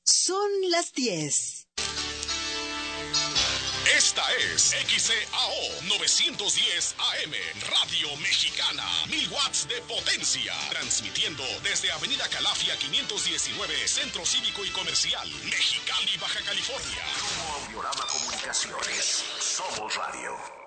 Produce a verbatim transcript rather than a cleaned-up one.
Son las diez. Esta es X C A O novecientos diez A M, Radio Mexicana, mil watts de potencia, transmitiendo desde Avenida Calafia quinientos diecinueve, Centro Cívico y Comercial, Mexicali, Baja California. Como Audiorama Comunicaciones, somos radio.